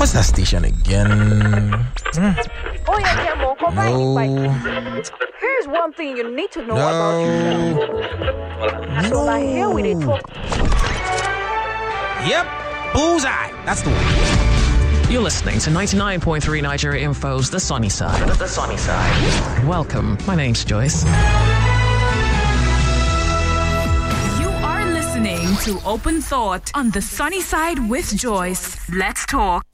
What's that station again? Oh yeah, Jamo, come by. No. Here's one thing you need to know about yourself. So like here we dey talk. Yep. Bullseye. That's the one. You're listening to 99.3 Nigeria Info's The Sunny Side. The Sunny Side. Welcome. My name's Joyce. You are listening to Open Thought on The Sunny Side with Joyce. Let's talk.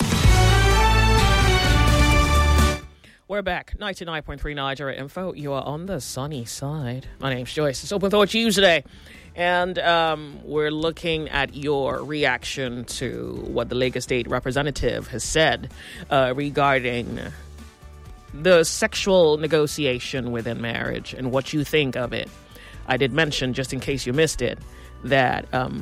We're back. 99.3 Nigeria Info. You are on The Sunny Side. My name's Joyce. It's Open Thought Tuesday. And we're looking at your reaction to what the Lagos State representative has said regarding the sexual negotiation within marriage and what you think of it. I did mention, just in case you missed it, that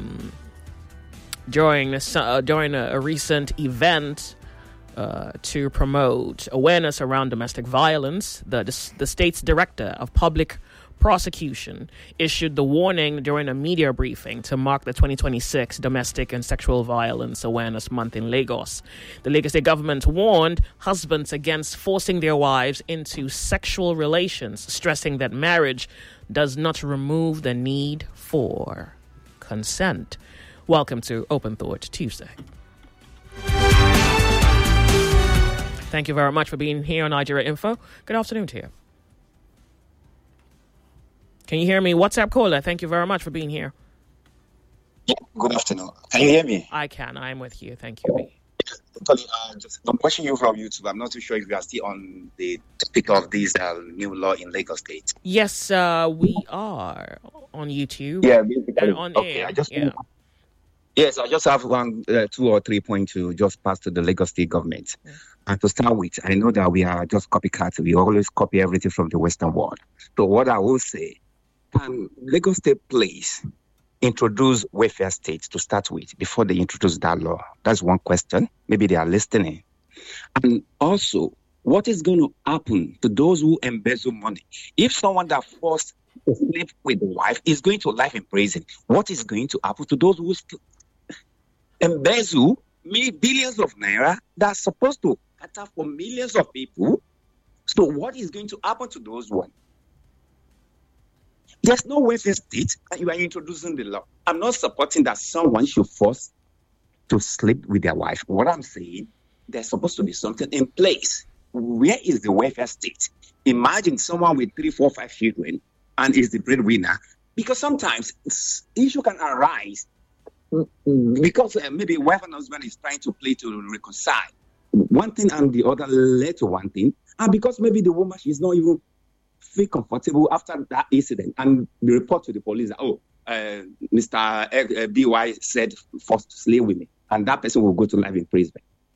during a recent event to promote awareness around domestic violence, the state's director of public prosecution issued the warning during a media briefing to mark the 2026 Domestic and Sexual Violence Awareness Month in Lagos. The Lagos State government warned husbands against forcing their wives into sexual relations, stressing that marriage does not remove the need for consent. Welcome to Open Thought Tuesday. Thank you very much for being here on Nigeria Info. Good afternoon to you. Can you hear me? WhatsApp caller, thank you very much for being here. Yeah, good afternoon. Can you hear me? I can. I'm with you. Thank you. I'm watching you from YouTube. I'm not too sure if you are still on the topic of this new law in Lagos State. Yes, we are on YouTube. Yeah, and on air. Yes, I just have 2 or 3 points to just pass to the Lagos State government. Yeah. And to start with, I know that we are just copycats. We always copy everything from the Western world. So what I will say, can Lagos State please introduce welfare states to start with before they introduce that law? That's one question. Maybe they are listening. And also, what is going to happen to those who embezzle money? If someone that forced to sleep with the wife is going to life in prison, what is going to happen to those who embezzle billions of naira that's supposed to cater for millions of people? So what is going to happen to those ones? There's no welfare state and you are introducing the law. I'm not supporting that someone should force to sleep with their wife. What I'm saying, there's supposed to be something in place. Where is the welfare state? Imagine someone with 3, 4, 5 children and is the breadwinner. Because sometimes issue can arise because maybe wife and husband is trying to play to reconcile. One thing and the other led to one thing. And because maybe the woman, she's not even feel comfortable after that incident and the report to the police that, Mr. BY said forced to sleep with me. And that person will go to life in prison.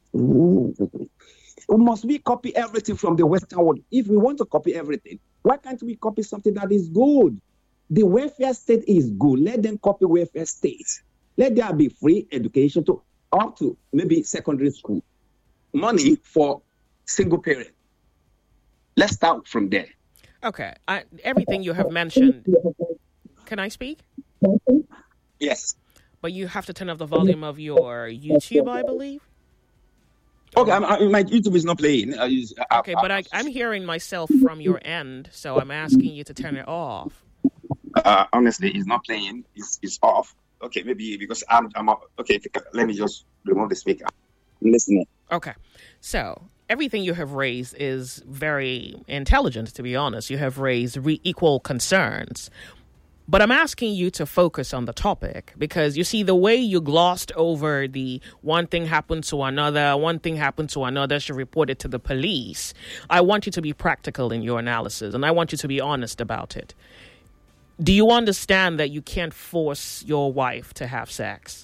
Must we copy everything from the Western world? If we want to copy everything, why can't we copy something that is good? The welfare state is good. Let them copy welfare states. Let there be free education to up to maybe secondary school. Money for single parent. Let's start from there. Okay. Everything you have mentioned. Can I speak? Yes. But you have to turn off the volume of your YouTube, I believe. Okay, my YouTube is not playing. Okay, but I'm hearing myself from your end, so I'm asking you to turn it off. Honestly, it's not playing. It's off. Okay, maybe because I'm okay. Let me just remove the speaker. I'm listening. Okay, so everything you have raised is very intelligent, to be honest. You have raised equal concerns. But I'm asking you to focus on the topic because, you see, the way you glossed over the one thing happened to another, should report it to the police. I want you to be practical in your analysis, and I want you to be honest about it. Do you understand that you can't force your wife to have sex?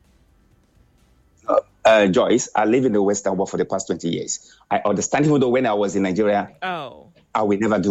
Joyce, I live in the Western world for the past 20 years. I understand, even though when I was in Nigeria, I will never do